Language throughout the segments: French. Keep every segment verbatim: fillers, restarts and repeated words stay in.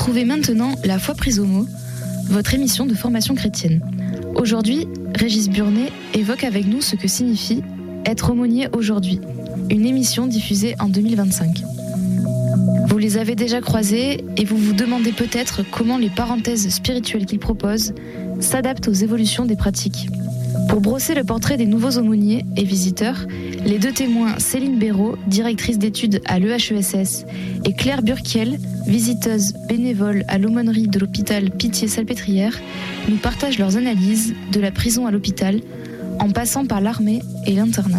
Retrouvez maintenant La foi prise au mot, votre émission de formation chrétienne. Aujourd'hui, Régis Burnet évoque avec nous ce que signifie être aumônier aujourd'hui, une émission diffusée en deux mille vingt-cinq. Vous les avez déjà croisés et vous vous demandez peut-être comment les parenthèses spirituelles qu'ils proposent s'adaptent aux évolutions des pratiques. Pour brosser le portrait des nouveaux aumôniers et visiteurs, les deux témoins Céline Béraud, directrice d'études à l'E H E S S, et Claire Burkiel, visiteuse bénévole à l'aumônerie de l'hôpital Pitié-Salpêtrière, nous partagent leurs analyses de la prison à l'hôpital, en passant par l'armée et l'internat.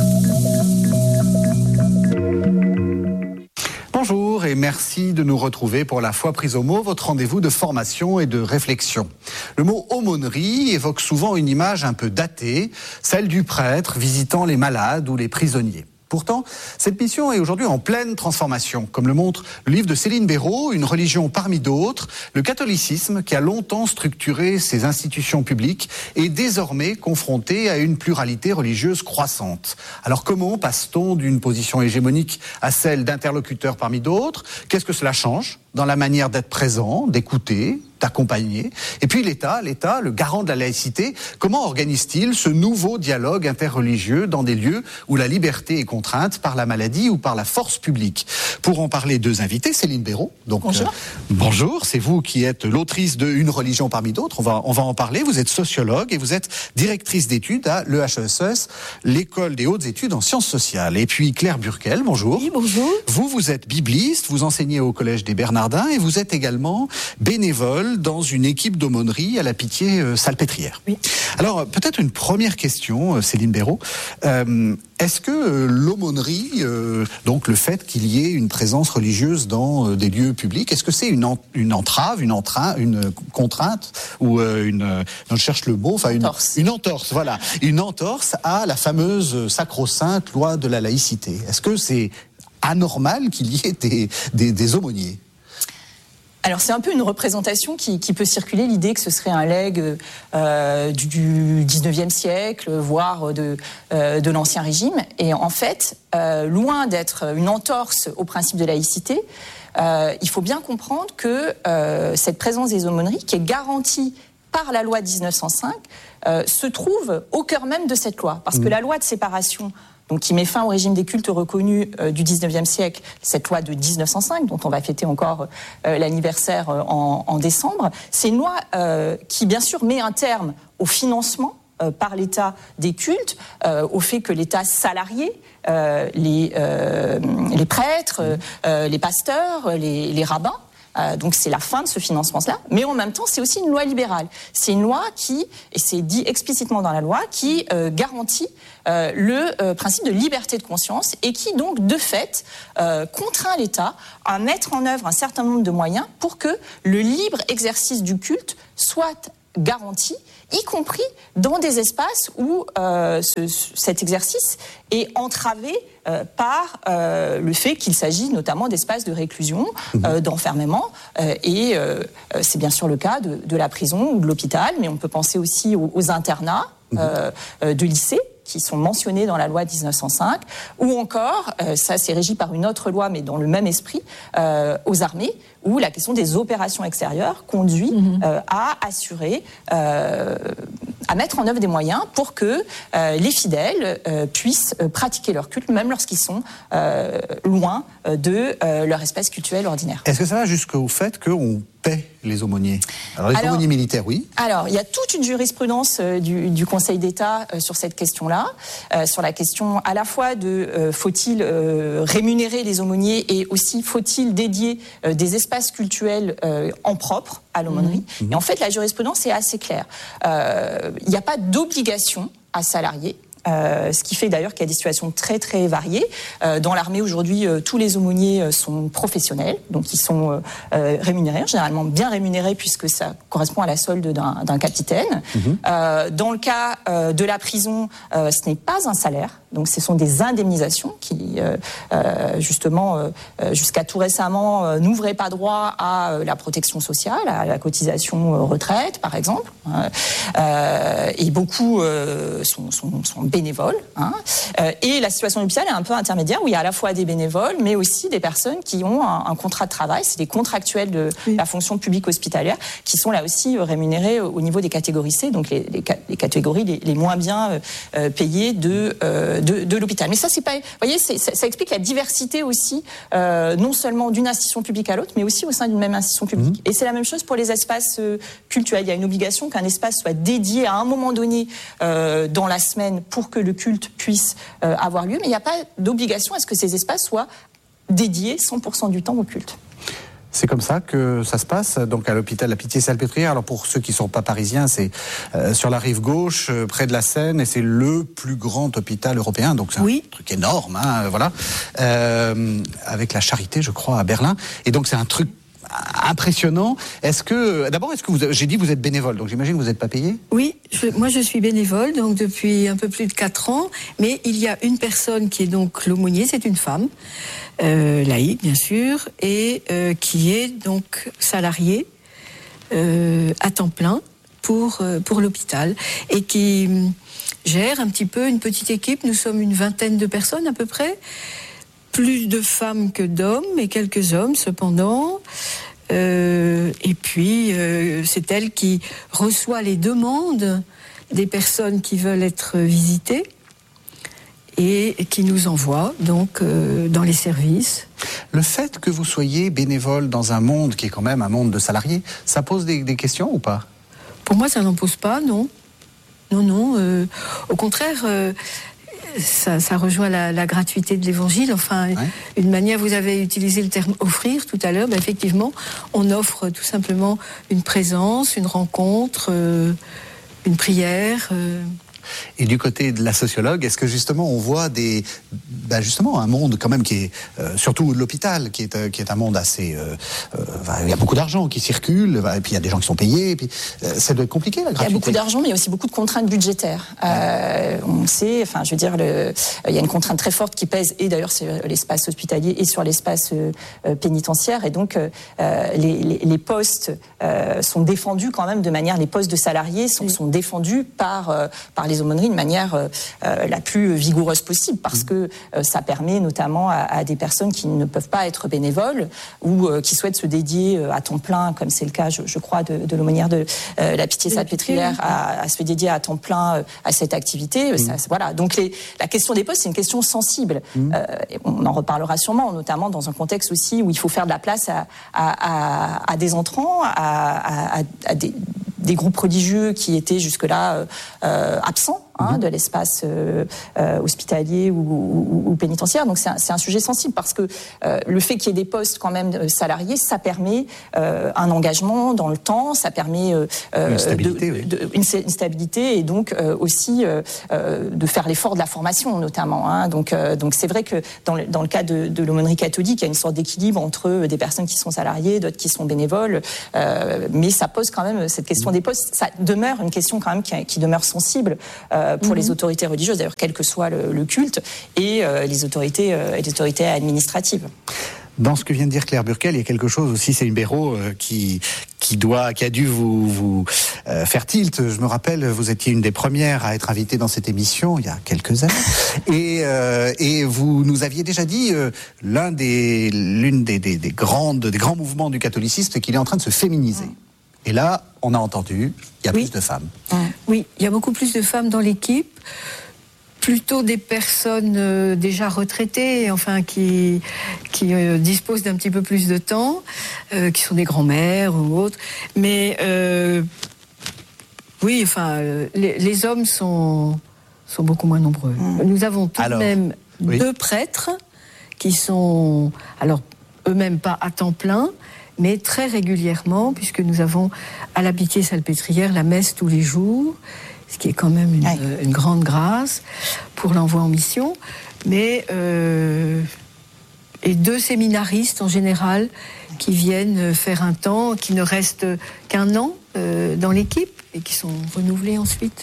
Bonjour et merci de nous retrouver pour La foi prise au mot, votre rendez-vous de formation et de réflexion. Le mot aumônerie évoque souvent une image un peu datée, celle du prêtre visitant les malades ou les prisonniers. Pourtant, cette mission est aujourd'hui en pleine transformation. Comme le montre le livre de Céline Béraud, Une religion parmi d'autres, le catholicisme, qui a longtemps structuré ses institutions publiques, est désormais confronté à une pluralité religieuse croissante. Alors comment passe-t-on d'une position hégémonique à celle d'interlocuteurs parmi d'autres ? Qu'est-ce que cela change dans la manière d'être présent, d'écouter, d'accompagner? Et puis l'État, l'État, le garant de la laïcité, comment organise-t-il ce nouveau dialogue interreligieux dans des lieux où la liberté est contrainte par la maladie ou par la force publique? Pour en parler, deux invités, Céline Béraud. Donc, bonjour. Euh, bonjour, c'est vous qui êtes l'autrice de Une religion parmi d'autres. On va, on va en parler. Vous êtes sociologue et vous êtes directrice d'études à l'E H E S S, l'école des hautes études en sciences sociales. Et puis Claire Burkiel, bonjour. Oui, bonjour. Vous, vous êtes bibliste, vous enseignez au collège des Bernardins et vous êtes également bénévole dans une équipe d'aumônerie à la Pitié-Salpêtrière. Oui. Alors, peut-être une première question, Céline Béraud. Euh, est-ce que euh, l'aumônerie, euh, donc le fait qu'il y ait une présence religieuse dans euh, des lieux publics, est-ce que c'est une, en, une entrave, une, entrain, une contrainte ou euh, une, euh, je cherche le mot, enfin une entorse. Une entorse, voilà, une entorse à la fameuse sacro-sainte loi de la laïcité? Est-ce que c'est anormal qu'il y ait des, des, des aumôniers? Alors c'est un peu une représentation qui, qui peut circuler, l'idée que ce serait un legs euh, du, du dix-neuvième siècle, voire de, euh, de l'Ancien Régime. Et en fait, euh, loin d'être une entorse au principe de laïcité, euh, il faut bien comprendre que euh, cette présence des aumôneries, qui est garantie par la loi de dix-neuf cent cinq, euh, se trouve au cœur même de cette loi. Parce mmh. que la loi de séparation, donc qui met fin au régime des cultes reconnus euh, du dix-neuvième siècle, cette loi de dix-neuf cent cinq, dont on va fêter encore euh, l'anniversaire euh, en, en décembre, c'est une loi euh, qui, bien sûr, met un terme au financement euh, par l'État des cultes, euh, au fait que l'État salarié euh, les, euh, les prêtres, euh, les pasteurs, les, les rabbins. Euh, donc c'est la fin de ce financement-là, mais en même temps c'est aussi une loi libérale. C'est une loi qui, et c'est dit explicitement dans la loi, qui euh, garantit euh, le euh, principe de liberté de conscience et qui donc de fait euh, contraint l'État à mettre en œuvre un certain nombre de moyens pour que le libre exercice du culte soit garanti, y compris dans des espaces où euh, ce, cet exercice est entravé euh, par euh, le fait qu'il s'agit notamment d'espaces de réclusion, euh, d'enfermement, euh, et euh, c'est bien sûr le cas de, de la prison ou de l'hôpital, mais on peut penser aussi aux, aux internats euh, euh, de lycées, qui sont mentionnés dans la loi dix-neuf cent cinq, ou encore, euh, ça c'est régi par une autre loi, mais dans le même esprit, euh, aux armées, où la question des opérations extérieures conduit mmh. euh, à assurer, euh, à mettre en œuvre des moyens pour que euh, les fidèles euh, puissent euh, pratiquer leur culte, même lorsqu'ils sont euh, loin de euh, leur espace cultuel ordinaire. Est-ce que ça va jusqu'au fait qu'on paie les aumôniers? Alors les alors, aumôniers militaires, oui. Alors, il y a toute une jurisprudence euh, du, du Conseil d'État euh, sur cette question-là, euh, sur la question à la fois de euh, faut-il euh, rémunérer les aumôniers et aussi faut-il dédier euh, des espaces cultuels euh, en propre à l'aumônerie. Mmh. Et en fait, la jurisprudence est assez claire. Euh, il n'y a pas d'obligation à salarier. Euh, ce qui fait d'ailleurs qu'il y a des situations très très variées. Euh, dans l'armée aujourd'hui, euh, tous les aumôniers euh, sont professionnels, donc ils sont euh, euh, rémunérés, généralement bien rémunérés puisque ça correspond à la solde d'un, d'un capitaine. Mmh. Euh, dans le cas euh, de la prison, euh, ce n'est pas un salaire, donc ce sont des indemnisations qui, euh, euh, justement, euh, jusqu'à tout récemment, euh, n'ouvraient pas droit à euh, la protection sociale, à la cotisation euh, retraite, par exemple. Euh, et beaucoup euh, sont, sont, sont bénévoles. Hein, euh, et la situation de l'hôpital est un peu intermédiaire, où il y a à la fois des bénévoles, mais aussi des personnes qui ont un, un contrat de travail. C'est des contractuels de oui. la fonction publique hospitalière qui sont là aussi rémunérés au niveau des catégories C, donc les, les, les catégories les, les moins bien euh, payées de, euh, de, de l'hôpital. Mais ça, c'est pas, vous voyez, c'est, ça, ça explique la diversité aussi, euh, non seulement d'une institution publique à l'autre, mais aussi au sein d'une même institution publique. Mmh. Et c'est la même chose pour les espaces euh, cultuels. Il y a une obligation qu'un espace soit dédié à un moment donné euh, dans la semaine pour que le culte puisse euh, avoir lieu, mais il n'y a pas d'obligation à ce que ces espaces soient dédiés cent pour cent du temps au culte. C'est comme ça que ça se passe, donc à l'hôpital La Pitié-Salpêtrière. Alors pour ceux qui ne sont pas parisiens, c'est euh, sur la rive gauche, euh, près de la Seine, et c'est le plus grand hôpital européen, donc c'est oui. un truc énorme, hein, voilà, euh, avec la Charité, je crois, à Berlin. Et donc c'est un truc impressionnant. Est-ce que, d'abord, est-ce que vous, j'ai dit vous êtes bénévole, donc j'imagine que vous n'êtes pas payé ? Oui, je, moi je suis bénévole, donc depuis un peu plus de quatre ans, mais il y a une personne qui est donc l'aumônier, c'est une femme, euh, laïque bien sûr, et euh, qui est donc salariée euh, à temps plein pour, euh, pour l'hôpital, et qui euh, gère un petit peu une petite équipe. Nous sommes une vingtaine de personnes à peu près, plus de femmes que d'hommes, mais quelques hommes cependant. Euh, et puis, euh, c'est elle qui reçoit les demandes des personnes qui veulent être visitées et qui nous envoie donc euh, dans les services. Le fait que vous soyez bénévole dans un monde qui est quand même un monde de salariés, ça pose des, des questions ou pas ? Pour moi, ça n'en pose pas, non. Non, non. Euh, au contraire... Euh, Ça, ça rejoint la, la gratuité de l'évangile. Enfin, ouais. une manière, vous avez utilisé le terme offrir tout à l'heure, ben effectivement, on offre tout simplement une présence, une rencontre, euh, une prière. Euh. Et du côté de la sociologue, est-ce que justement on voit des, ben justement un monde quand même qui est, euh, surtout l'hôpital, qui est, euh, qui est un monde assez, euh, euh, ben, il y a beaucoup d'argent qui circule, ben, et puis il y a des gens qui sont payés, et puis euh, ça doit être compliqué la gratuité. Il y a beaucoup d'argent, mais il y a aussi beaucoup de contraintes budgétaires. Ouais. Euh, on sait, enfin je veux dire, le, il y a une contrainte très forte qui pèse, et d'ailleurs sur l'espace hospitalier et sur l'espace euh, pénitentiaire, et donc euh, les, les, les postes euh, sont défendus quand même de manière, les postes de salariés sont, oui. sont défendus par, euh, par les aumôneries de manière euh, la plus vigoureuse possible, parce que euh, ça permet notamment à, à des personnes qui ne peuvent pas être bénévoles ou euh, qui souhaitent se dédier euh, à temps plein, comme c'est le cas, je, je crois, de, de l'aumônière de euh, la Pitié-Salpêtrière, à, à se dédier à temps plein euh, à cette activité. Mmh. Ça, voilà. Donc les, la question des postes, c'est une question sensible. Mmh. Euh, on en reparlera sûrement, notamment dans un contexte aussi où il faut faire de la place à, à, à, à des entrants, à, à, à des, des groupes religieux qui étaient jusque-là euh, absents. Hein, de l'espace euh, euh, hospitalier ou, ou, ou pénitentiaire. Donc c'est un, c'est un sujet sensible, parce que euh, le fait qu'il y ait des postes quand même salariés, ça permet euh, un engagement dans le temps, ça permet euh, une, stabilité, de, oui. de, une, une stabilité, et donc euh, aussi euh, euh, de faire l'effort de la formation notamment. Hein. Donc, euh, donc c'est vrai que dans le, dans le cas de, de l'aumônerie catholique, il y a une sorte d'équilibre entre des personnes qui sont salariées, d'autres qui sont bénévoles, euh, mais ça pose quand même cette question des postes. Ça demeure une question quand même qui, qui demeure sensible. Euh, pour mmh. les autorités religieuses, d'ailleurs, quel que soit le, le culte, et euh, les autorités, euh, les autorités administratives. Dans ce que vient de dire Claire Burkel, il y a quelque chose aussi, Céline Béraud, euh, qui qui doit, qui a dû vous vous euh, faire tilt. Je me rappelle, vous étiez une des premières à être invitée dans cette émission il y a quelques années, et euh, et vous nous aviez déjà dit euh, l'un des l'une des, des des grandes des grands mouvements du catholicisme, c'est qu'il est en train de se féminiser. Mmh. Et là, on a entendu, il y a oui. plus de femmes. Oui, il y a beaucoup plus de femmes dans l'équipe, plutôt des personnes euh, déjà retraitées, enfin qui, qui euh, disposent d'un petit peu plus de temps, euh, qui sont des grands-mères ou autres. Mais euh, oui, enfin, les, les hommes sont, sont beaucoup moins nombreux. Mmh. Nous avons tout alors, de même oui. deux prêtres qui sont, alors eux-mêmes pas à temps plein, mais très régulièrement, puisque nous avons à la Pitié-Salpêtrière la messe tous les jours, ce qui est quand même une, euh, une grande grâce pour l'envoi en mission. Mais euh, et deux séminaristes en général qui viennent faire un temps, qui ne restent qu'un an euh, dans l'équipe et qui sont renouvelés ensuite.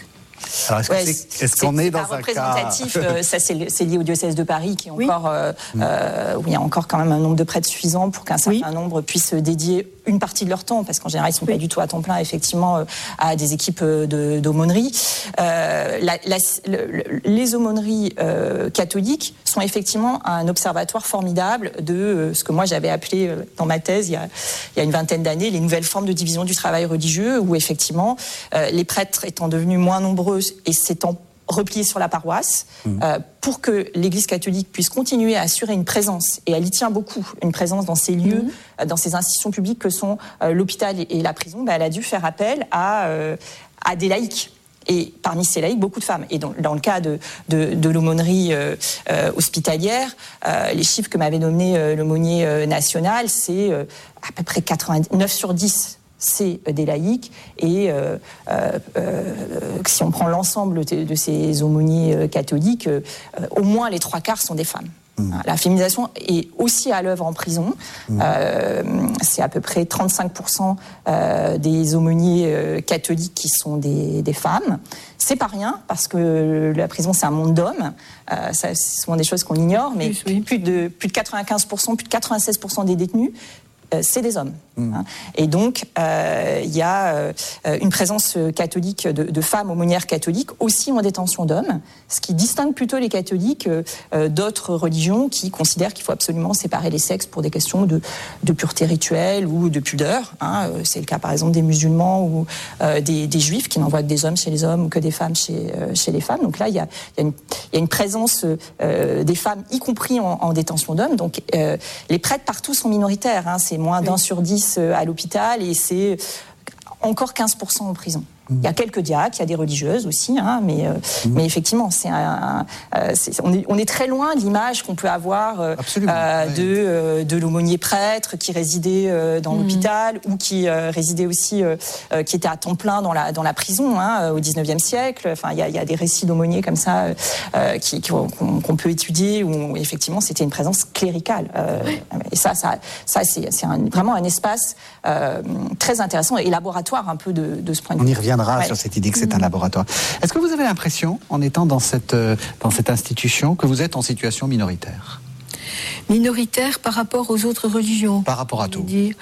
Alors, est-ce, Ouais, que c'est, est-ce qu'on est, est dans un représentatif, cas... euh, ça c'est, c'est lié au diocèse de Paris qui est oui. encore, euh, euh, où il y a encore quand même un nombre de prêtres suffisant pour qu'un certain oui. nombre puissent dédier une partie de leur temps, parce qu'en général ils ne sont oui. pas du tout à temps plein, effectivement, euh, à des équipes de, d'aumônerie. Euh, la, la, le, les aumôneries euh, catholiques sont effectivement un observatoire formidable de euh, ce que moi j'avais appelé euh, dans ma thèse il y, a, il y a une vingtaine d'années les nouvelles formes de division du travail religieux, où effectivement euh, les prêtres étant devenus moins nombreux et s'étant repliés sur la paroisse, mmh. euh, pour que l'Église catholique puisse continuer à assurer une présence, et elle y tient beaucoup, une présence dans ces lieux, mmh. dans ces institutions publiques que sont euh, l'hôpital et, et la prison, bah, elle a dû faire appel à, euh, à des laïcs. Et parmi ces laïcs, beaucoup de femmes. Et dans, dans le cas de, de, de l'aumônerie euh, euh, hospitalière, euh, les chiffres que m'avait donné euh, l'aumônier euh, national, c'est euh, à peu près quatre-vingt-neuf sur dix. C'est des laïcs, et euh, euh, euh, si on prend l'ensemble de, de ces aumôniers euh, catholiques, euh, au moins les trois quarts sont des femmes. Mmh. La féminisation est aussi à l'œuvre en prison. Mmh. Euh, c'est à peu près trente-cinq pour cent euh, des aumôniers euh, catholiques qui sont des, des femmes. C'est pas rien, parce que la prison c'est un monde d'hommes. Euh, ça, c'est souvent des choses qu'on ignore, mais oui, oui. plus de plus de quatre-vingt-quinze pour cent, plus de quatre-vingt-seize pour cent des détenus, c'est des hommes. Mmh. Hein. Et donc, il euh, y a euh, une présence catholique de, de femmes aumônières catholiques aussi en détention d'hommes, ce qui distingue plutôt les catholiques euh, d'autres religions qui considèrent qu'il faut absolument séparer les sexes pour des questions de, de pureté rituelle ou de pudeur. Hein. C'est le cas, par exemple, des musulmans ou euh, des, des juifs qui n'envoient que des hommes chez les hommes ou que des femmes chez, euh, chez les femmes. Donc là, il y a, y, a y a une présence euh, des femmes, y compris en, en détention d'hommes. Donc, euh, les prêtres partout sont minoritaires. Hein. C'est moins d'un oui. sur dix à l'hôpital, et c'est encore quinze pour cent en prison. Mmh. Il y a quelques diacres, il y a des religieuses aussi, hein, mais, euh, mmh. mais effectivement, c'est un, euh, c'est, on, est, on est très loin de l'image qu'on peut avoir euh, euh, oui. de, euh, de l'aumônier prêtre qui résidait euh, dans mmh. l'hôpital, ou qui euh, résidait aussi, euh, euh, qui était à temps plein dans la, dans la prison hein, au dix-neuvième siècle. Enfin, il y a, il y a des récits d'aumôniers comme ça euh, qui, qui, qu'on, qu'on peut étudier, où effectivement c'était une présence cléricale. Euh, oui. Et ça, ça, ça c'est, c'est un, vraiment un espace euh, très intéressant et laboratoire un peu de, de ce point de vue. On y reviendra ouais. sur cette idée que c'est mmh. un laboratoire. Est-ce que vous avez l'impression, en étant dans cette, dans cette institution, que vous êtes en situation minoritaire ? Minoritaire par rapport aux autres religions. Par rapport à tout. Dire.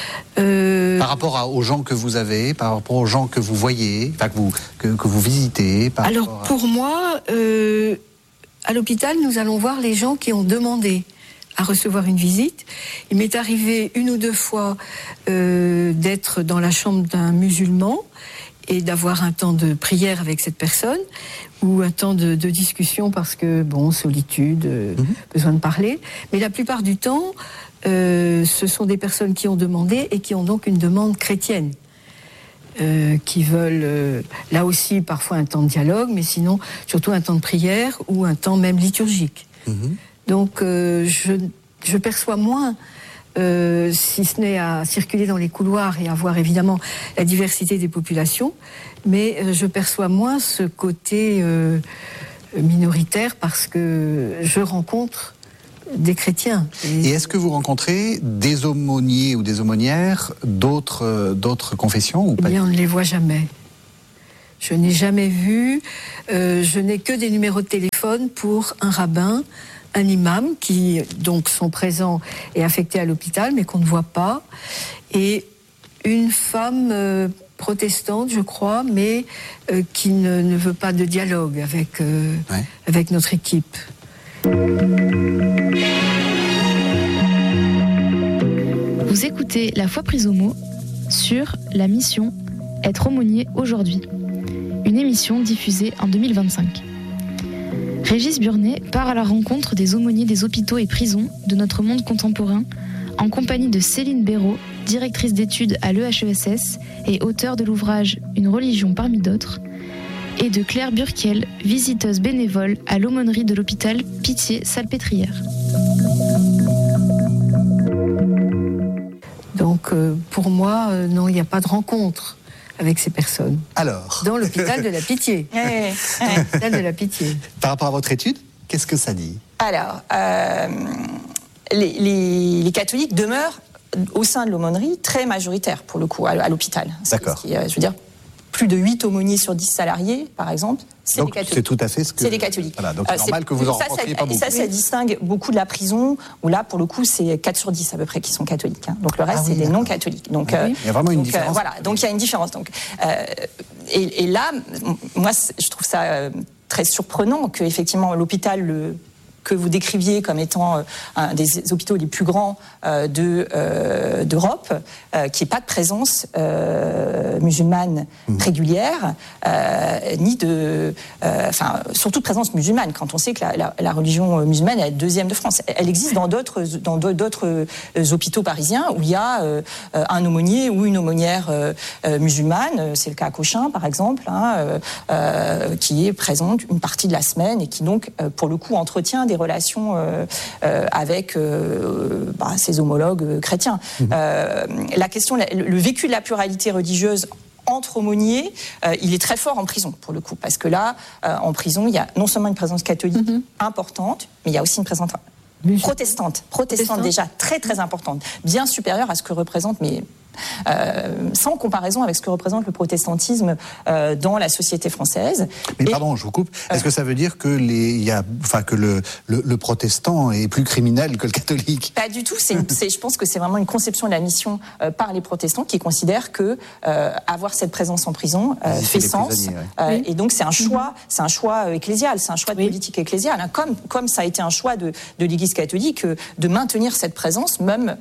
Euh... Par rapport à, aux gens que vous avez, par rapport aux gens que vous voyez, enfin que vous, que, que vous visitez. Par Alors à... pour moi, euh, à l'hôpital, nous allons voir les gens qui ont demandé à recevoir une visite. Il m'est arrivé une ou deux fois euh, d'être dans la chambre d'un musulman et d'avoir un temps de prière avec cette personne, ou un temps de, de discussion parce que, bon, solitude, euh, mmh. besoin de parler. Mais la plupart du temps, euh, ce sont des personnes qui ont demandé et qui ont donc une demande chrétienne. Euh, qui veulent, euh, là aussi, parfois un temps de dialogue, mais sinon, surtout un temps de prière ou un temps même liturgique. Mmh. Donc, euh, je, je perçois moins... Euh, si ce n'est à circuler dans les couloirs et à voir évidemment la diversité des populations, mais euh, je perçois moins ce côté euh, minoritaire parce que je rencontre des chrétiens. Et... et est-ce que vous rencontrez des aumôniers ou des aumônières d'autres, euh, d'autres confessions ou eh pas? bien, on ne les voit jamais. Je n'ai jamais vu, euh, je n'ai que des numéros de téléphone pour un rabbin, un imam qui donc sont présents et affectés à l'hôpital, mais qu'on ne voit pas, et une femme euh, protestante, je crois, mais euh, qui ne, ne veut pas de dialogue avec, euh, ouais. avec notre équipe. Vous écoutez La Foi prise au mot sur la mission Être aumônier aujourd'hui, une émission diffusée en deux mille vingt-cinq. Régis Burnet part à la rencontre des aumôniers des hôpitaux et prisons de notre monde contemporain, en compagnie de Céline Béraud, directrice d'études à l'E H E S S et auteure de l'ouvrage Une religion parmi d'autres, et de Claire Burkiel, visiteuse bénévole à l'aumônerie de l'hôpital Pitié-Salpêtrière. Donc euh, pour moi, euh, non, il n'y a pas de rencontre avec ces personnes. Alors dans l'hôpital de la Pitié. Dans l'hôpital de la Pitié. Par rapport à votre étude, qu'est-ce que ça dit? Alors, euh, les, les, les catholiques demeurent au sein de l'aumônerie très majoritaires, pour le coup, à, à l'hôpital. D'accord. Ce qui, euh, je veux dire, plus de huit aumôniers sur dix salariés, par exemple, c'est donc, des catholiques. C'est tout à fait ce que... C'est des catholiques. Voilà, donc c'est euh, normal c'est... que vous en ça, rencontriez ça, pas beaucoup. Ça, ça distingue beaucoup de la prison, où là, pour le coup, c'est quatre sur dix à peu près qui sont catholiques. Hein. Donc le reste, ah, oui, c'est des non-catholiques. Donc, oui. euh, il y a vraiment une donc, différence. Euh, voilà, donc il y a une différence. Donc, euh, et, et là, moi, je trouve ça euh, très surprenant que, effectivement, l'hôpital le... que vous décriviez comme étant euh, un des hôpitaux les plus grands euh, de, euh, d'Europe, euh, qui n'ait pas de présence euh, musulmane mmh. régulière, euh, ni de... Enfin, euh, surtout de présence musulmane, quand on sait que la, la, la religion musulmane est la deuxième de France. Elle existe dans d'autres, dans d'autres hôpitaux parisiens où il y a euh, un aumônier ou une aumônière euh, musulmane, c'est le cas à Cochin par exemple, hein, euh, euh, qui est présente une partie de la semaine et qui donc, euh, pour le coup, entretient des relations euh, euh, avec euh, bah, ses homologues euh, chrétiens. Mmh. Euh, la question, le, le vécu de la pluralité religieuse entre aumôniers, euh, il est très fort en prison, pour le coup, parce que là, euh, en prison, il y a non seulement une présence catholique mmh. importante, mais il y a aussi une présence protestante, protestante déjà très très importante, bien supérieure à ce que représente, mais Euh, sans comparaison avec ce que représente le protestantisme euh, dans la société française. Mais et, pardon, je vous coupe. Est-ce euh, que ça veut dire que les, il y a, enfin que le, le, le protestant est plus criminel que le catholique? Pas du tout. C'est, c'est, je pense que c'est vraiment une conception de la mission euh, par les protestants qui considèrent que euh, avoir cette présence en prison euh, fait sens. Ouais. Euh, oui. Et donc c'est un choix, c'est un choix ecclésial, c'est un choix de oui. politique ecclésiale. Hein, comme comme ça a été un choix de, de l'Église catholique euh, de maintenir cette présence, même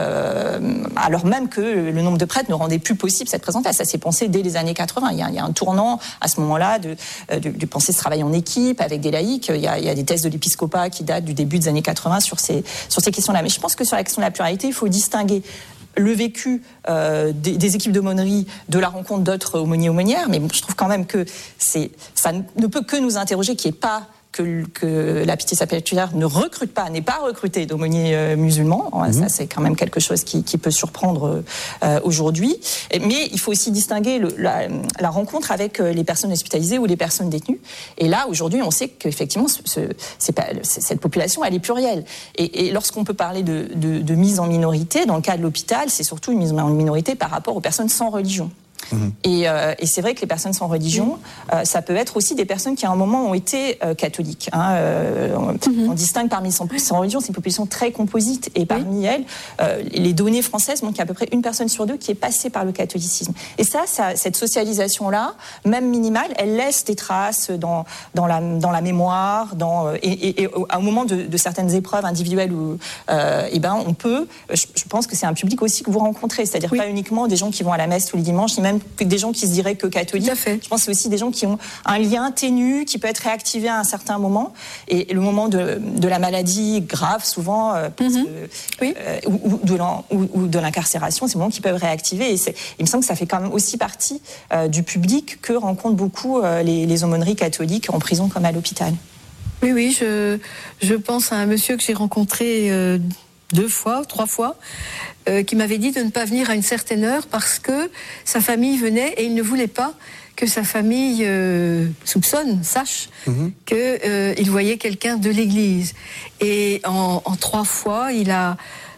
euh, alors même que le nombre de prêtres ne rendait plus possible cette présence. Ça s'est pensé dès les années quatre-vingts. Il y a, il y a un tournant à ce moment-là de, de, de penser ce travail en équipe avec des laïcs. Il y a, il y a des thèses de l'épiscopat qui datent du début des années quatre-vingts sur ces, sur ces questions-là. Mais je pense que sur la question de la pluralité, il faut distinguer le vécu euh, des, des équipes d'aumônerie de la rencontre d'autres aumôniers-aumônières. Mais bon, je trouve quand même que c'est, ça ne peut que nous interroger qu'il n'y ait pas Que, que la Pitié Salpêtrière ne recrute pas, n'est pas recrutée d'aumôniers euh, musulmans. Mmh. Ça, c'est quand même quelque chose qui, qui peut surprendre euh, aujourd'hui. Mais il faut aussi distinguer le, la, la rencontre avec les personnes hospitalisées ou les personnes détenues. Et là, aujourd'hui, on sait qu'effectivement, ce, ce, c'est pas, c'est, cette population, elle est plurielle. Et, et lorsqu'on peut parler de, de, de mise en minorité, dans le cas de l'hôpital, c'est surtout une mise en minorité par rapport aux personnes sans religion. Mmh. Et, euh, et c'est vrai que les personnes sans religion, mmh. euh, ça peut être aussi des personnes qui à un moment ont été euh, catholiques. Hein, euh, on, mmh. on distingue parmi les sans, sans religion, c'est une population très composite. Et parmi oui. elles, euh, les données françaises montrent qu'il y a à peu près une personne sur deux qui est passée par le catholicisme. Et ça, ça cette socialisation-là, même minimale, elle laisse des traces dans, dans, la, dans la mémoire, dans, et, et, et au moment de, de certaines épreuves individuelles où euh, et ben, on peut, je, je pense que c'est un public aussi que vous rencontrez, c'est-à-dire oui. pas uniquement des gens qui vont à la messe tous les dimanches, ni même des gens qui se diraient que catholiques. Je pense que c'est aussi des gens qui ont un lien ténu, qui peut être réactivé à un certain moment. Et le moment de, de la maladie grave, souvent, euh, parce mm-hmm. que, oui. euh, ou, ou, de ou, ou de l'incarcération, c'est le moment qui peuvent réactiver. Et c'est, il me semble que ça fait quand même aussi partie euh, du public que rencontrent beaucoup euh, les, les aumôneries catholiques en prison comme à l'hôpital. Oui, oui, je, je pense à un monsieur que j'ai rencontré euh, deux fois, trois fois, Euh, qui m'avait dit de ne pas venir à une certaine heure parce que sa famille venait et il ne voulait pas que sa famille euh, soupçonne, sache mm-hmm. qu'il euh, voyait quelqu'un de l'église. Et en, en trois fois, il a,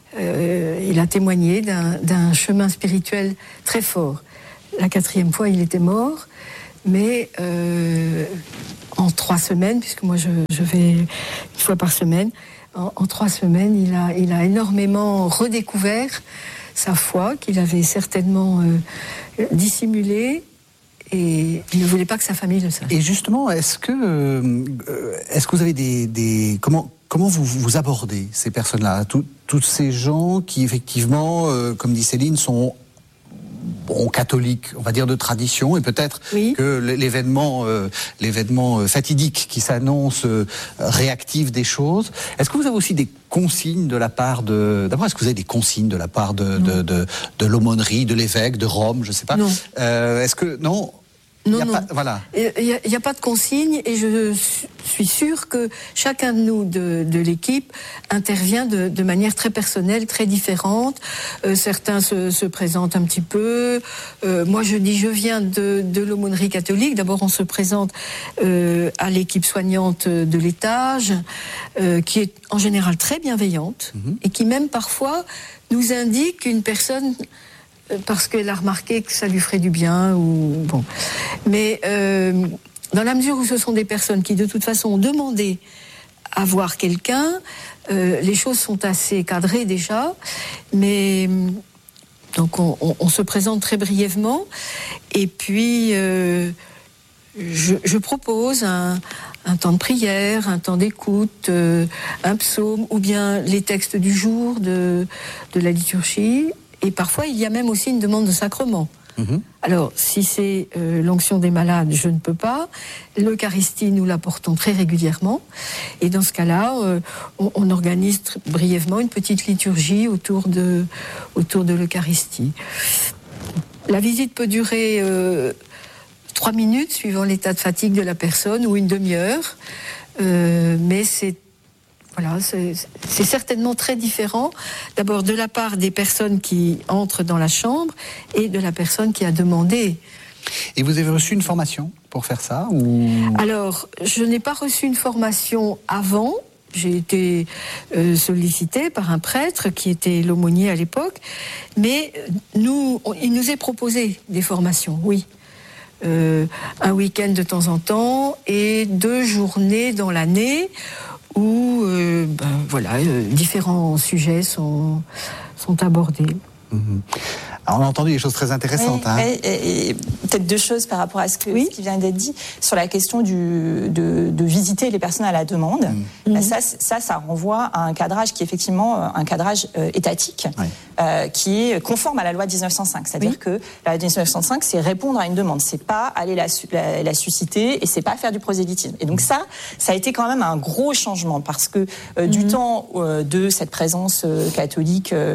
euh, il a témoigné d'un, d'un chemin spirituel très fort. La quatrième fois, il était mort, mais euh, en trois semaines, puisque moi je, je vais une fois par semaine, En, en trois semaines, il a, il a énormément redécouvert sa foi, qu'il avait certainement euh, dissimulée, et il ne voulait pas que sa famille le sache. Et justement, est-ce que, euh, est-ce que vous avez des... des comment, comment vous, vous abordez ces personnes-là, Tout, toutes ces gens qui, effectivement, euh, comme dit Céline, sont... Bon, catholique, on va dire de tradition, et peut-être oui. que l'événement, euh, l'événement fatidique qui s'annonce euh, réactive des choses. Est-ce que vous avez aussi des consignes de la part de... D'abord, est-ce que vous avez des consignes de la part de, de, de, de l'aumônerie, de l'évêque, de Rome, je ne sais pas. Non. Euh, est-ce que... Non Non, non. Pas, voilà. Il n'y a, a pas de consigne et je suis sûre que chacun de nous, de, de l'équipe, intervient de, de manière très personnelle, très différente. Euh, certains se, se présentent un petit peu. Euh, moi, je dis, je viens de, de l'aumônerie catholique. D'abord, on se présente euh, à l'équipe soignante de l'étage, euh, qui est en général très bienveillante mm-hmm. et qui même parfois nous indique une personne parce qu'elle a remarqué que ça lui ferait du bien, ou bon. Mais euh, dans la mesure où ce sont des personnes qui, de toute façon, ont demandé à voir quelqu'un, euh, les choses sont assez cadrées déjà, mais donc on, on, on se présente très brièvement, et puis euh, je, je propose un, un temps de prière, un temps d'écoute, euh, un psaume, ou bien les textes du jour de, de la liturgie, et parfois il y a même aussi une demande de sacrement. Mmh. Alors, si c'est euh, l'onction des malades, je ne peux pas. L'Eucharistie, nous l'apportons très régulièrement. Et dans ce cas-là, euh, on, on organise tr- brièvement une petite liturgie autour de, autour de l'Eucharistie. La visite peut durer euh, trois minutes, suivant l'état de fatigue de la personne, ou une demi-heure. Euh, mais c'est Voilà, c'est, c'est certainement très différent, d'abord de la part des personnes qui entrent dans la chambre et de la personne qui a demandé. Et vous avez reçu une formation pour faire ça ou... Alors, je n'ai pas reçu une formation avant. J'ai été euh, sollicitée par un prêtre qui était l'aumônier à l'époque, mais nous, on, il nous est proposé des formations, oui. Euh, un week-end de temps en temps et deux journées dans l'année où euh, ben, voilà, euh, différents sujets sont, sont abordés. Mmh. Alors, on a entendu des choses très intéressantes. Oui, hein. et, et, et peut-être deux choses par rapport à ce, que, oui. ce qui vient d'être dit sur la question du, de, de visiter les personnes à la demande. Mmh. Ça, ça, ça renvoie à un cadrage qui est effectivement un cadrage euh, étatique, oui. euh, qui est conforme à la loi dix-neuf cent cinq. C'est-à-dire oui. que la loi dix-neuf cent cinq, c'est répondre à une demande. C'est pas aller la, la, la susciter et c'est pas faire du prosélytisme. Et donc ça, ça a été quand même un gros changement parce que euh, mmh. du temps euh, de cette présence euh, catholique euh,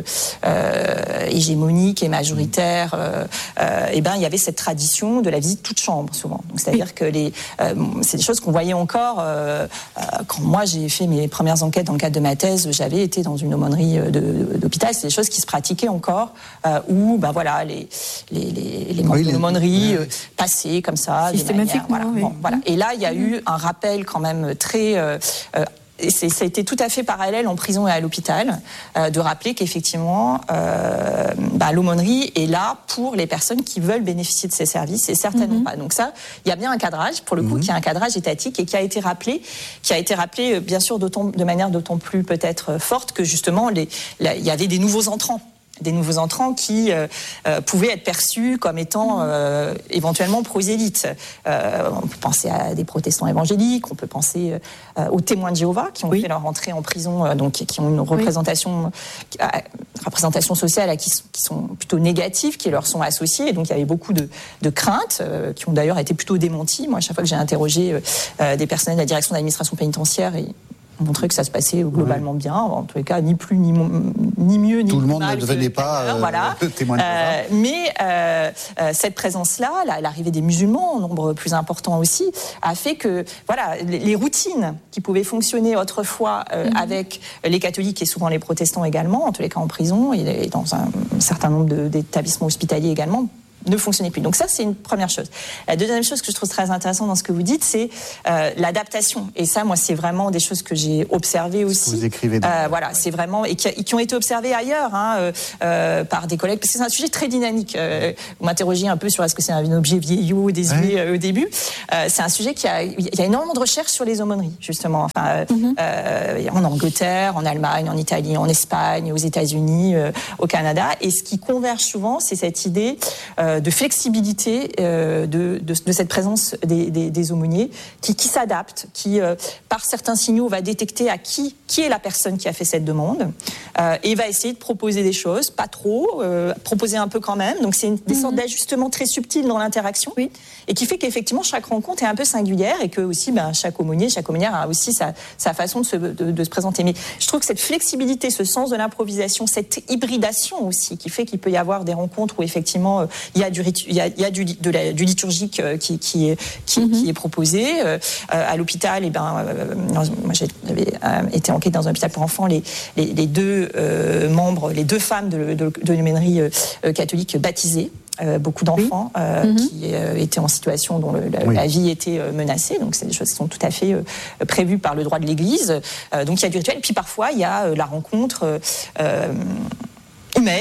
euh, hégémonique et majoritaire, euh, euh, et ben il y avait cette tradition de la visite toute chambre souvent. Donc c'est-à-dire que les, euh, c'est des choses qu'on voyait encore euh, euh, quand moi j'ai fait mes premières enquêtes dans le cadre de ma thèse. J'avais été dans une aumônerie de, de, d'hôpital. C'est des choses qui se pratiquaient encore euh, où ben voilà les les les, les membres oui, de l'aumônerie euh, passaient comme ça systématiquement. Voilà, oui. bon, voilà. Et là il y a eu un rappel quand même très euh, euh, et c'est, ça a été tout à fait parallèle en prison et à l'hôpital, euh, de rappeler qu'effectivement, euh, bah, l'aumônerie est là pour les personnes qui veulent bénéficier de ces services et certainement mm-hmm. pas. Donc ça, il y a bien un cadrage, pour le coup, mm-hmm. qui est un cadrage étatique et qui a été rappelé, qui a été rappelé, bien sûr, d'autant, de manière d'autant plus peut-être forte que justement, les, la, il y avait des nouveaux entrants. des nouveaux entrants qui euh, euh, pouvaient être perçus comme étant euh, éventuellement prosélytes. Euh, on peut penser à des protestants évangéliques, on peut penser euh, aux témoins de Jéhovah qui ont oui. fait leur entrée en prison, euh, donc qui ont une représentation, oui. euh, représentation sociale à qui, qui sont plutôt négatives, qui leur sont associées. Et donc il y avait beaucoup de, de craintes euh, qui ont d'ailleurs été plutôt démenties. Moi, à chaque fois que j'ai interrogé euh, des personnels de la direction de l'administration pénitentiaire, et montrer que ça se passait globalement oui. bien, en tous les cas ni plus ni, ni mieux ni tout plus le monde mal ne devenait pas euh, voilà. témoin de euh, mais euh, euh, cette présence-là, la, l'arrivée des musulmans en nombre plus important aussi, a fait que voilà les, les routines qui pouvaient fonctionner autrefois euh, mm-hmm. avec les catholiques et souvent les protestants également, en tous les cas en prison et, et dans un, un certain nombre de, d'établissements hospitaliers également, ne fonctionnait plus. Donc ça, c'est une première chose. La deuxième chose que je trouve très intéressante dans ce que vous dites, c'est euh, l'adaptation. Et ça, moi, c'est vraiment des choses que j'ai observées aussi. Vous écrivez. Dans... Euh, voilà, c'est vraiment et qui, qui ont été observées ailleurs hein, euh, par des collègues, parce que c'est un sujet très dynamique. Euh, vous m'interrogiez un peu sur est-ce que c'est un objet vieillot, désuet ouais. euh, au début. Euh, c'est un sujet qui a, il y a énormément de recherches sur les aumôneries, justement. Enfin, euh, mm-hmm. euh, en Angleterre, en Allemagne, en Italie, en Espagne, aux États-Unis, euh, au Canada. Et ce qui converge souvent, c'est cette idée euh, de flexibilité euh, de, de, de cette présence des, des, des aumôniers qui, qui s'adapte, qui euh, par certains signaux va détecter à qui, qui est la personne qui a fait cette demande euh, et va essayer de proposer des choses, pas trop, euh, proposer un peu quand même. Donc c'est une, des mmh. sortes d'ajustements très subtils dans l'interaction oui. et qui fait qu'effectivement chaque rencontre est un peu singulière et que aussi ben, chaque aumônier, chaque aumônière a aussi sa, sa façon de se, de, de se présenter. Mais je trouve que cette flexibilité, ce sens de l'improvisation, cette hybridation aussi qui fait qu'il peut y avoir des rencontres où effectivement euh, il y a du il y a, il y a du, de la, du liturgique qui, qui, est, qui, mm-hmm. qui est proposé. Euh, à l'hôpital, eh ben, euh, moi j'avais euh, été enquête dans un hôpital pour enfants, les, les, les deux euh, membres, les deux femmes de, de, de l'aumônerie euh, catholique baptisées. Euh, beaucoup d'enfants oui. euh, mm-hmm. qui euh, étaient en situation dont le, la, oui. la vie était euh, menacée. Donc c'est des choses qui sont tout à fait euh, prévues par le droit de l'Église. Euh, donc il y a du rituel. Puis parfois il y a euh, la rencontre euh, humaine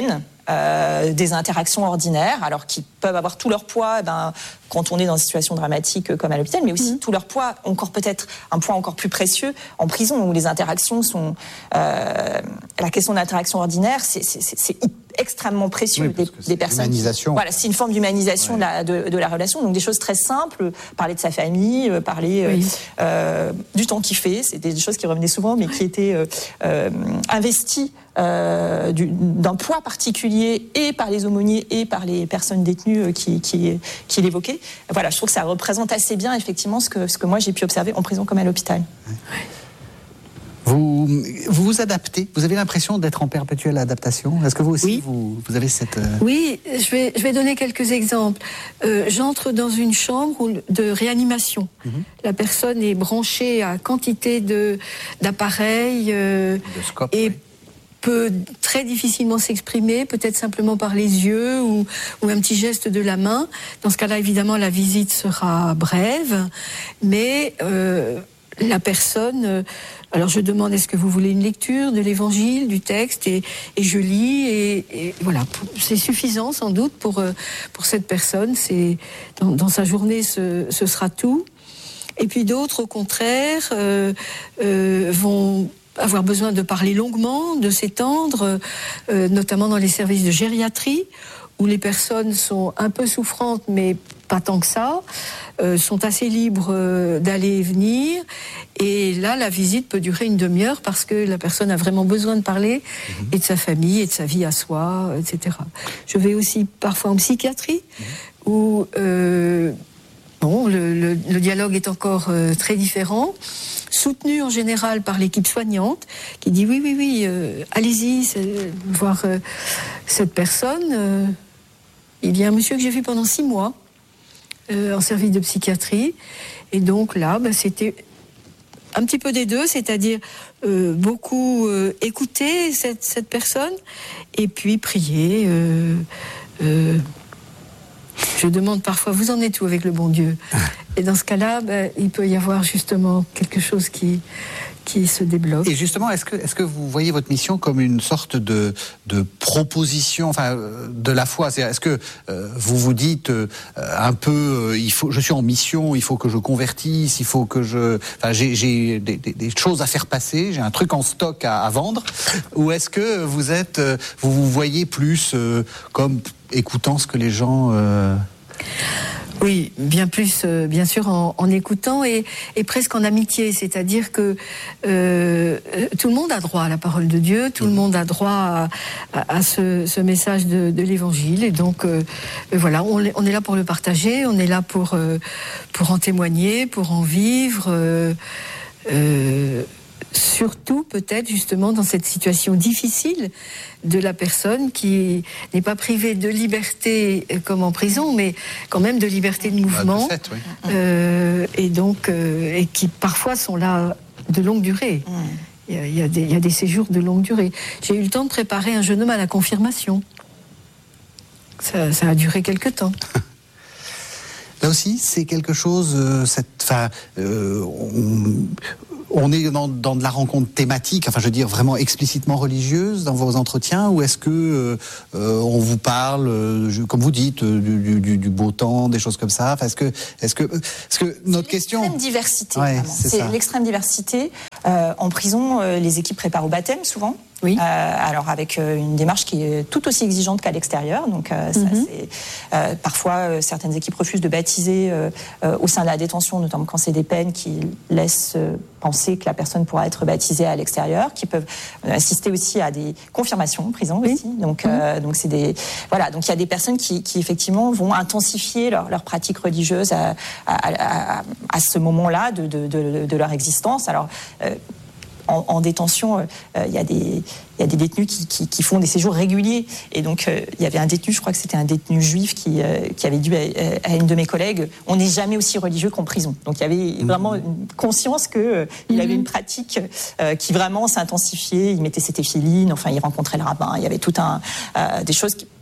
euh, des interactions ordinaires, alors qui peuvent avoir tout leur poids, ben, quand on est dans une situation dramatique comme à l'hôpital, mais aussi mmh. tout leur poids, encore peut-être un poids encore plus précieux en prison, où les interactions sont... Euh, la question de l'interaction ordinaire, c'est, c'est, c'est, c'est extrêmement précieux. Oui, des, des personnes. L'humanisation. Voilà, c'est une forme d'humanisation ouais. de, la, de, de la relation. Donc des choses très simples, parler de sa famille, parler oui. euh, du temps qu'il fait, c'était des choses qui revenaient souvent, mais qui étaient euh, euh, investies euh, du, d'un poids particulier et par les aumôniers et par les personnes détenues qui, qui, qui l'évoquaient. Voilà, je trouve que ça représente assez bien effectivement ce que, ce que moi j'ai pu observer en prison comme à l'hôpital. Ouais. Vous, vous vous adaptez. Vous avez l'impression d'être en perpétuelle adaptation. Est-ce que vous aussi, oui. vous, vous avez cette... Euh... Oui, je vais, je vais donner quelques exemples. Euh, j'entre dans une chambre de réanimation. Mm-hmm. La personne est branchée à quantité de, d'appareils euh, de scope, et oui. peut très difficilement s'exprimer, peut-être simplement par les yeux ou, ou un petit geste de la main. Dans ce cas-là, évidemment, la visite sera brève, mais euh, la personne... Euh, Alors je demande, est-ce que vous voulez une lecture de l'évangile, du texte, et, et je lis, et, et voilà, c'est suffisant sans doute pour, pour cette personne, c'est, dans, dans sa journée ce, ce sera tout. Et puis d'autres, au contraire, euh, euh, vont avoir besoin de parler longuement, de s'étendre, euh, notamment dans les services de gériatrie, où les personnes sont un peu souffrantes, mais pas tant que ça, euh, sont assez libres euh, d'aller et venir. Et là, la visite peut durer une demi-heure parce que la personne a vraiment besoin de parler mmh. et de sa famille et de sa vie à soi, et cetera. Je vais aussi parfois en psychiatrie mmh. où euh, bon, le, le, le dialogue est encore euh, très différent, soutenu en général par l'équipe soignante qui dit oui, oui, oui, euh, allez-y, c'est, voir euh, cette personne. Euh, il y a un monsieur que j'ai vu pendant six mois euh, en service de psychiatrie. Et donc là, bah, c'était un petit peu des deux, c'est-à-dire euh, beaucoup euh, écouter cette, cette personne et puis prier. Euh, euh, je demande parfois, vous en êtes où avec le bon Dieu ? Et dans ce cas-là, bah, il peut y avoir justement quelque chose qui, qui se débloque. Et justement, est-ce que, est-ce que vous voyez votre mission comme une sorte de, de proposition, enfin, de la foi ? C'est-à-dire, est-ce que euh, vous vous dites euh, un peu, euh, il faut, je suis en mission, il faut que je convertisse, il faut que je, enfin, j'ai, j'ai des, des, des choses à faire passer, j'ai un truc en stock à, à vendre, ou est-ce que vous êtes, euh, vous vous voyez plus euh, comme écoutant ce que les gens euh... Oui, bien plus, euh, bien sûr, en, en écoutant et, et presque en amitié. C'est-à-dire que euh, tout le monde a droit à la parole de Dieu, tout mmh. le monde a droit à, à, à ce, ce message de, de l'Évangile. Et donc, euh, voilà, on, on est là pour le partager, on est là pour, euh, pour en témoigner, pour en vivre. Euh, euh, Surtout peut-être justement dans cette situation difficile de la personne qui n'est pas privée de liberté comme en prison, mais quand même de liberté de mouvement, bah, de fait, oui. euh, et donc euh, et qui parfois sont là de longue durée. Mmh. Il y a, il y a des, il y a des séjours de longue durée. J'ai eu le temps de préparer un jeune homme à la confirmation. Ça, ça a duré quelque temps. Là aussi, c'est quelque chose. Euh, cette, enfin, euh, on, on est dans, dans de la rencontre thématique. Enfin, je veux dire vraiment explicitement religieuse dans vos entretiens, ou est-ce que euh, on vous parle, euh, je, comme vous dites, du, du, du beau temps, des choses comme ça. Enfin, est-ce que, est-ce que, est-ce que notre c'est question. L'extrême diversité. Ouais, c'est c'est l'extrême diversité. Euh, en prison, euh, les équipes préparent au baptême souvent. Oui. Euh, alors avec euh, une démarche qui est tout aussi exigeante qu'à l'extérieur. Donc euh, ça, mm-hmm. c'est, euh, parfois euh, certaines équipes refusent de baptiser euh, euh, au sein de la détention, notamment quand c'est des peines qui laissent euh, penser que la personne pourra être baptisée à l'extérieur, qui peuvent euh, assister aussi à des confirmations en prison oui. aussi. Donc mm-hmm. euh, donc c'est des voilà donc il y a des personnes qui, qui effectivement vont intensifier leur, leur pratique religieuse à, à, à, à ce moment-là de, de, de, de leur existence. Alors euh, En, en détention, il euh, y a des il y a des détenus qui, qui, qui font des séjours réguliers. Et donc, il euh, y avait un détenu, je crois que c'était un détenu juif, qui, euh, qui avait dit à, à une de mes collègues, on n'est jamais aussi religieux qu'en prison. Donc, il y avait vraiment une conscience qu'il euh, mm-hmm. avait une pratique euh, qui vraiment s'intensifiait. Il mettait ses téphilines, enfin, il rencontrait le rabbin. Il y avait tout un, euh, des choses qui,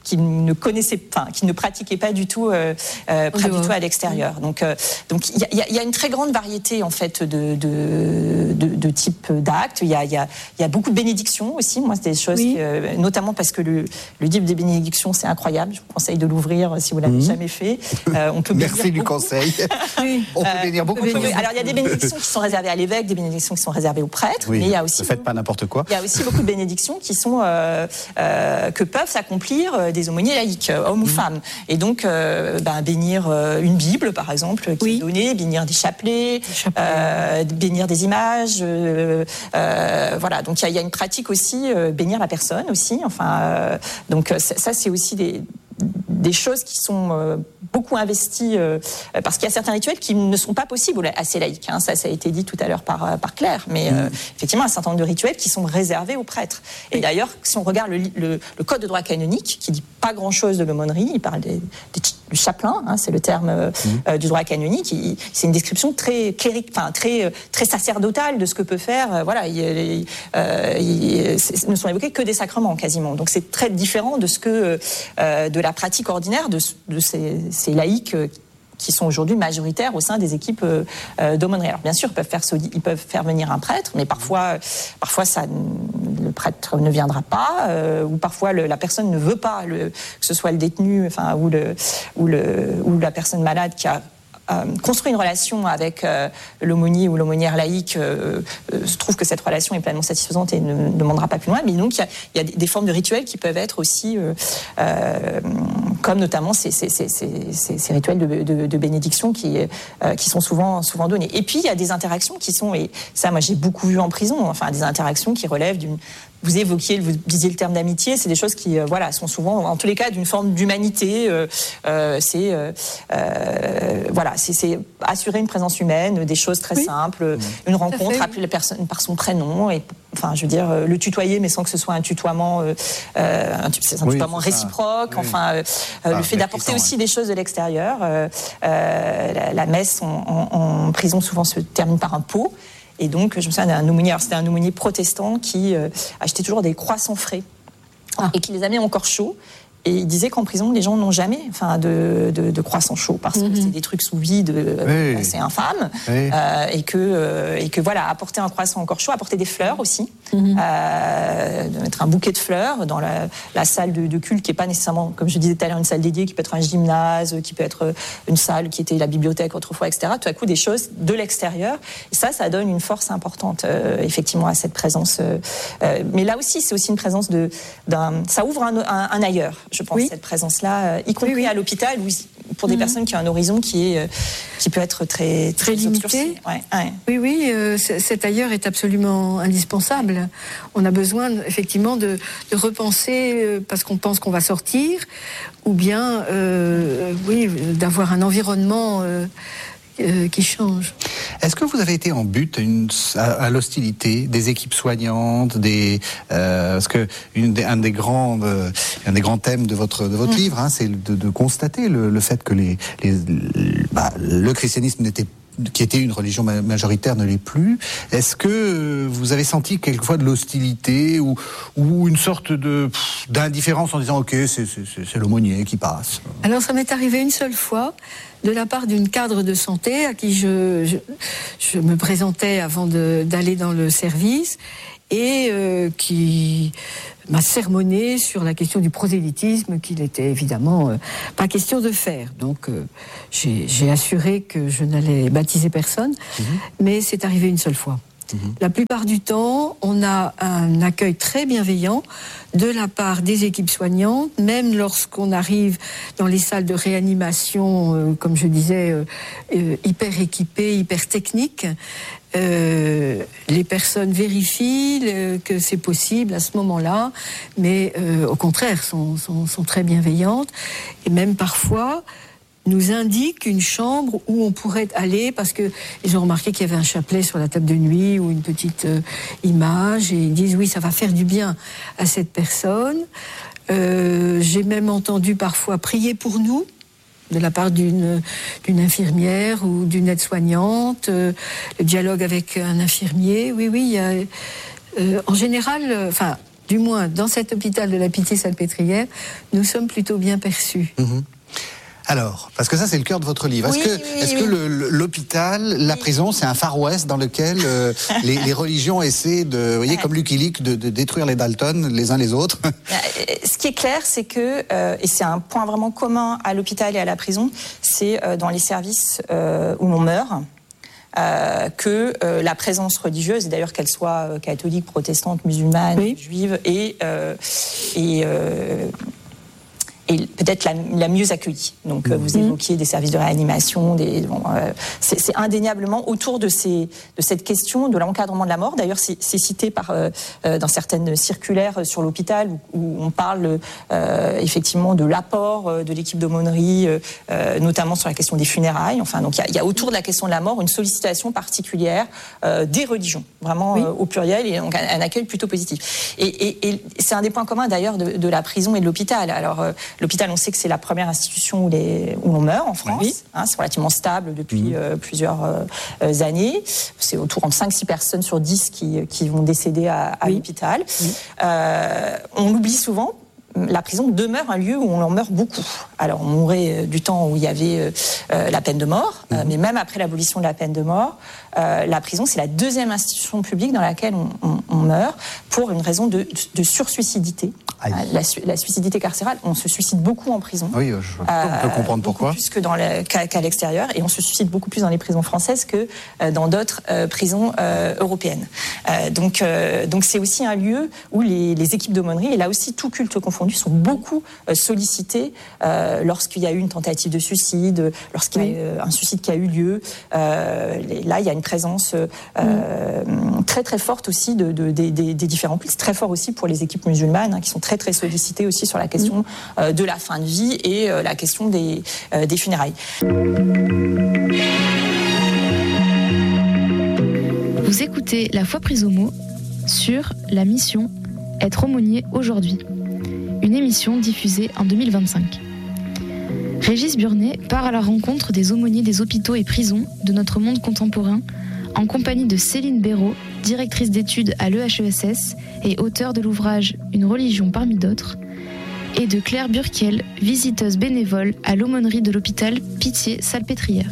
qu'ils ne connaissaient, enfin, qu'ils ne pratiquaient pas du tout, euh, euh, pas du tout à l'extérieur. Donc, euh, donc il y, y, y a une très grande variété en fait de de, de, de types d'actes. Il y a, il y a, il y a beaucoup de bénédictions aussi. Moi, c'est des choses, oui. que, notamment parce que le, le livre des bénédictions, c'est incroyable. Je vous conseille de l'ouvrir si vous l'avez mmh. jamais fait. Euh, on peut Merci du beaucoup. conseil. oui. On peut euh, bénir beaucoup. Peut bénir. Alors, il y a des bénédictions qui sont réservées à l'évêque, des bénédictions qui sont réservées aux prêtres, oui. mais il y a aussi. Ne faites pas n'importe quoi. Il y a aussi beaucoup de bénédictions qui sont euh, euh, que peuvent s'accomplir des aumôniers laïcs, hommes mmh. ou femmes. Et donc, euh, ben, bénir euh, une Bible, par exemple, qui oui. est donnée, bénir des chapelets, des chapelets. Euh, bénir des images. Euh, euh, voilà. Donc, il y, y a une pratique aussi, euh, bénir la personne aussi. Enfin, euh, donc ça, c'est aussi des des choses qui sont euh, beaucoup investies euh, parce qu'il y a certains rituels qui ne sont pas possibles à ces laïcs. Hein. Ça, ça a été dit tout à l'heure par, par Claire. Mais euh, effectivement, un certain nombre de rituels qui sont réservés aux prêtres. Et d'ailleurs, si on regarde le, le, le code de droit canonique, qui dit pas grand-chose de l'aumônerie, il parle des, des, du chapelain, hein, c'est le terme euh, mmh. euh, du droit canonique. Il, c'est une description très clérique, enfin très très sacerdotale de ce que peut faire. Euh, voilà, il, il, euh, il, ne sont évoqués que des sacrements quasiment. Donc c'est très différent de ce que euh, de la pratique ordinaire de, de ces, ces laïcs qui sont aujourd'hui majoritaires au sein des équipes euh, d'aumônerie. Alors bien sûr, ils peuvent faire ils peuvent faire venir un prêtre, mais parfois, parfois ça, le prêtre ne viendra pas, euh, ou parfois le, la personne ne veut pas le, que ce soit le détenu, enfin ou le ou le ou la personne malade qui a Euh, construit une relation avec euh, l'aumônier ou l'aumônière laïque, euh, euh, se trouve que cette relation est pleinement satisfaisante et ne, ne demandera pas plus loin. Mais donc il y a, il y a des, des formes de rituels qui peuvent être aussi, euh, euh, comme notamment ces, ces, ces, ces, ces rituels de, de, de bénédiction qui, euh, qui sont souvent, souvent donnés. Et puis il y a des interactions qui sont, et ça moi j'ai beaucoup vu en prison, enfin des interactions qui relèvent d'une... Vous évoquiez, vous disiez le terme d'amitié, c'est des choses qui, euh, voilà, sont souvent, en tous les cas, d'une forme d'humanité. Euh, euh, c'est, euh, euh, voilà, c'est, c'est assurer une présence humaine, des choses très oui. simples, mmh. une rencontre, appeler la personne par son prénom, et, enfin, je veux dire, le tutoyer, mais sans que ce soit un tutoiement, euh, un, c'est un oui, tutoiement c'est réciproque. Oui. Enfin, euh, ah, le fait d'apporter aussi des choses de l'extérieur. Euh, euh, la, la messe en, en, en prison souvent se termine par un pot. Et donc, je me souviens d'un aumônier, alors c'était un aumônier protestant qui euh, achetait toujours des croissants frais ah. et qui les amenait encore chauds. Et il disait qu'en prison, les gens n'ont jamais, enfin, de, de, de croissants chauds parce mm-hmm. que c'est des trucs sous vide euh, oui. assez infâmes oui. euh, et que euh, et que voilà, apporter un croissant encore chaud, apporter des fleurs aussi, mm-hmm. euh, de mettre un bouquet de fleurs dans la, la salle de, de culte qui est pas nécessairement, comme je disais tout à l'heure, une salle dédiée, qui peut être un gymnase, qui peut être une salle qui était la bibliothèque autrefois, et cetera. Tout à coup, des choses de l'extérieur. Et ça, ça donne une force importante, euh, effectivement, à cette présence. Euh, euh, mais là aussi, c'est aussi une présence de, d'un, ça ouvre un, un, un ailleurs. Je pense, oui. cette présence-là, euh, y compris oui, oui. à l'hôpital, où, pour des mmh. personnes qui ont un horizon qui, est, euh, qui peut être très, très, très limité. Ouais, ouais. Oui, oui, euh, cet ailleurs est absolument indispensable. On a besoin, effectivement, de, de repenser, euh, parce qu'on pense qu'on va sortir, ou bien, euh, oui, d'avoir un environnement... Euh, Euh, qui change. Est-ce que vous avez été en but une, à, à l'hostilité des équipes soignantes, des euh, parce que une des, un des grands euh, un des grands thèmes de votre de votre mmh. livre, hein, c'est de, de constater le, le fait que les, les, les bah, le christianisme n'était qui était une religion majoritaire ne l'est plus. Est-ce que vous avez senti quelquefois de l'hostilité ou, ou une sorte de pff, d'indifférence en disant ok c'est, c'est, c'est l'aumônier qui passe? Alors ça m'est arrivé une seule fois de la part d'une cadre de santé à qui je, je, je me présentais avant de, d'aller dans le service et euh, qui m'a sermonné sur la question du prosélytisme qu'il était évidemment euh, pas question de faire. Donc euh, j'ai, j'ai assuré que je n'allais baptiser personne, mmh. mais c'est arrivé une seule fois. Mmh. La plupart du temps, on a un accueil très bienveillant de la part des équipes soignantes, même lorsqu'on arrive dans les salles de réanimation, euh, comme je disais, euh, euh, hyper équipées, hyper techniques. Euh, les personnes vérifient le, que c'est possible à ce moment-là, mais euh, au contraire, sont, sont, sont très bienveillantes et même parfois nous indiquent une chambre où on pourrait aller parce que ils ont remarqué qu'il y avait un chapelet sur la table de nuit ou une petite euh, image et ils disent oui, ça va faire du bien à cette personne. Euh, j'ai même entendu parfois prier pour nous de la part d'une, d'une infirmière ou d'une aide-soignante, euh, le dialogue avec un infirmier, oui, oui, il y a, euh, en général, euh, enfin, du moins dans cet hôpital de la Pitié-Salpêtrière, nous sommes plutôt bien perçus. Mmh. Alors, parce que ça c'est le cœur de votre livre. Est-ce oui, que, oui, est-ce oui. que le, l'hôpital, la prison, c'est un Far West dans lequel euh, les, les religions essaient de, vous voyez, ouais. comme Lucky Luke, de, de détruire les Dalton les uns les autres? Ce qui est clair, c'est que, euh, et c'est un point vraiment commun à l'hôpital et à la prison, c'est euh, dans les services euh, où l'on meurt, Euh, que euh, la présence religieuse, d'ailleurs qu'elle soit euh, catholique, protestante, musulmane, oui. juive, et, euh, et, euh, et peut-être la, la mieux accueillie. Donc mmh. vous évoquiez des services de réanimation, des, bon, euh, c'est, c'est indéniablement autour de, ces, de cette question de l'encadrement de la mort. D'ailleurs c'est, c'est cité par, euh, dans certaines circulaires sur l'hôpital où, où on parle euh, effectivement de l'apport de l'équipe d'aumônerie, euh, notamment sur la question des funérailles. Enfin, donc il y, y a autour de la question de la mort une sollicitation particulière euh, des religions, vraiment oui. euh, au pluriel, et donc un, un accueil plutôt positif. Et, et, et c'est un des points communs d'ailleurs de, de la prison et de l'hôpital. Alors euh, l'hôpital, on sait que c'est la première institution où, les, où l'on meurt en France. Oui. Hein, c'est relativement stable depuis mmh. euh, plusieurs euh, années. C'est autour de cinq à six personnes sur dix qui, qui vont décéder à, à oui. l'hôpital. Oui. Euh, on l'oublie souvent. La prison demeure un lieu où on en meurt beaucoup. Alors, on mourait du temps où il y avait euh, la peine de mort, mmh. euh, mais même après l'abolition de la peine de mort, euh, la prison, c'est la deuxième institution publique dans laquelle on, on, on meurt pour une raison de, de sursuicidité. Euh, la, la suicidité carcérale, on se suicide beaucoup en prison. Oui, je euh, peux comprendre pourquoi. Beaucoup plus que dans le, qu'à, qu'à l'extérieur, et on se suicide beaucoup plus dans les prisons françaises que euh, dans d'autres euh, prisons euh, européennes. Euh, donc, euh, donc, c'est aussi un lieu où les, les équipes d'aumônerie, et là aussi tout culte confondu, sont beaucoup euh, sollicités euh, lorsqu'il y a eu une tentative de suicide, lorsqu'il y a oui. eu un suicide qui a eu lieu. Euh, là, il y a une présence euh, mmh. très très forte aussi de, de, de, de, des différents pays. C'est très fort aussi pour les équipes musulmanes hein, qui sont très très sollicitées aussi sur la question mmh. euh, de la fin de vie et euh, la question des, euh, des funérailles. Vous écoutez La Foi prise au mot sur la mission Être aumônier aujourd'hui. Une émission diffusée en deux mille vingt-cinq. Régis Burnet part à la rencontre des aumôniers des hôpitaux et prisons de notre monde contemporain en compagnie de Céline Béraud, directrice d'études à l'E H E S S et auteure de l'ouvrage Une religion parmi d'autres, et de Claire Burkiel, visiteuse bénévole à l'aumônerie de l'hôpital Pitié-Salpêtrière.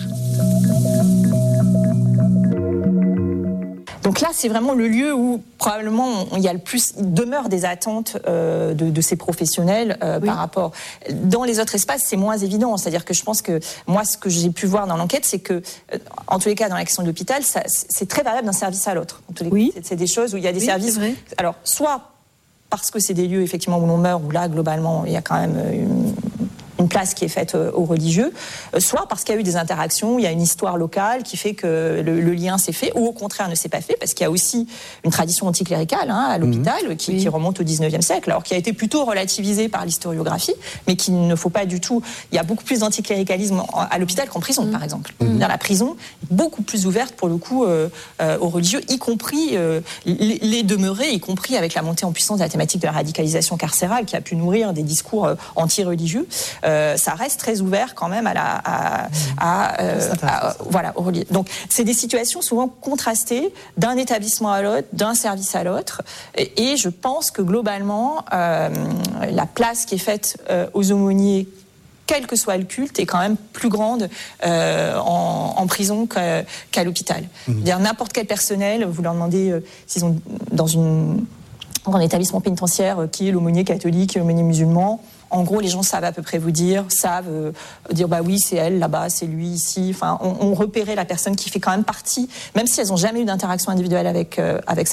Donc là, c'est vraiment le lieu où probablement il y a le plus il demeure des attentes euh, de, de ces professionnels euh, oui. par rapport. Dans les autres espaces, c'est moins évident. C'est-à-dire que je pense que moi, ce que j'ai pu voir dans l'enquête, c'est que, euh, en tous les cas, dans la question de l'hôpital, ça, c'est très variable d'un service à l'autre. En tous les oui. cas, c'est, c'est des choses où il y a des oui, services. Alors, soit parce que c'est des lieux effectivement où l'on meurt, où là, globalement, il y a quand même une, une place qui est faite aux religieux, soit parce qu'il y a eu des interactions, il y a une histoire locale qui fait que le, le lien s'est fait, ou au contraire ne s'est pas fait, parce qu'il y a aussi une tradition anticléricale hein, à l'hôpital mmh. qui, oui. qui remonte au dix-neuvième siècle, alors qui a été plutôt relativisée par l'historiographie, mais qu'il ne faut pas du tout... Il y a beaucoup plus d'anticléricalisme à l'hôpital qu'en prison, mmh. par exemple. Mmh. Dans la prison, beaucoup plus ouverte pour le coup euh, euh, aux religieux, y compris euh, les, les demeurés, y compris avec la montée en puissance de la thématique de la radicalisation carcérale qui a pu nourrir des discours euh, anti-religieux. Euh, ça reste très ouvert quand même à la, à, à, euh, à, voilà, aux religieux. Donc, c'est des situations souvent contrastées d'un établissement à l'autre, d'un service à l'autre. Et, et je pense que globalement, euh, la place qui est faite euh, aux aumôniers, quel que soit le culte, est quand même plus grande euh, en, en prison qu'à, qu'à l'hôpital. Mmh. C'est-à-dire n'importe quel personnel, vous leur demandez euh, s'ils ont dans une dans un établissement pénitentiaire euh, qui est l'aumônier catholique, l'aumônier musulman. En gros, les gens savent à peu près vous dire, savent euh, dire bah oui, c'est elle là-bas, c'est lui ici. Enfin, on, on repérait la personne qui fait quand même partie, même si elles n'ont jamais eu d'interaction individuelle avec euh, avec